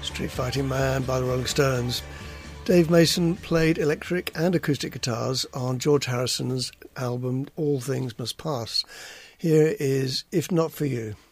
Street Fighting Man by the Rolling Stones. Dave Mason played electric and acoustic guitars on George Harrison's album All Things Must Pass. Here is If Not For You.